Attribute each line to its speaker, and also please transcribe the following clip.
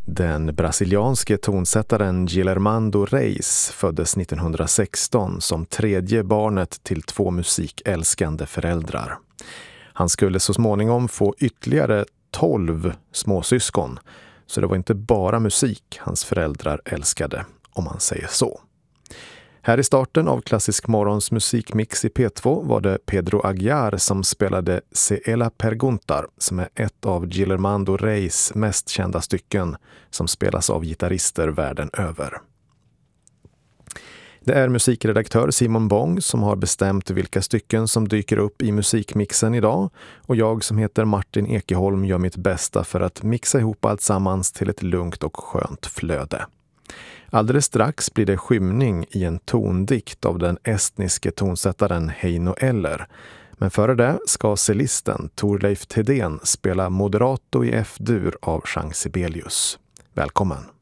Speaker 1: Den brasilianske tonsättaren Guilhermando Reis föddes 1916 som tredje barnet till 2 musikälskande föräldrar. Han skulle så småningom få ytterligare 12 småsyskon, så det var inte bara musik hans föräldrar älskade, om man säger så. Här i starten av Klassisk Morgons musikmix i P2 var det Pedro Aguiar som spelade Se ela perguntar, som är ett av Guilhermando Reis mest kända stycken som spelas av gitarrister världen över. Det är musikredaktör Simon Bång som har bestämt vilka stycken som dyker upp i musikmixen idag, och jag som heter Martin Ekeholm gör mitt bästa för att mixa ihop allt sammans till ett lugnt och skönt flöde. Alldeles strax blir det skymning i en tondikt av den estniske tonsättaren Heino Eller. Men före det ska cellisten Thorleif Thedéen spela Moderato i F-dur av Jean Sibelius. Välkommen!